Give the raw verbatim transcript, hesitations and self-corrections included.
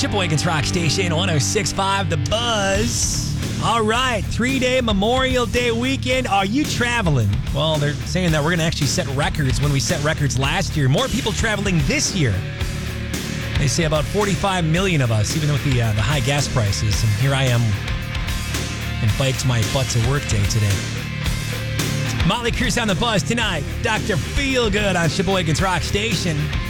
Sheboygan's Rock Station, one oh six point five The Buzz. All right, three-day Memorial Day weekend. Are you traveling? Well, they're saying that we're going to actually set records when we set records last year. More people traveling this year. They say about forty-five million of us, even with the uh, the high gas prices. And here I am and biked my butt to work day today. Motley Crue's on The Buzz tonight. Doctor Feelgood on Sheboygan's Rock Station.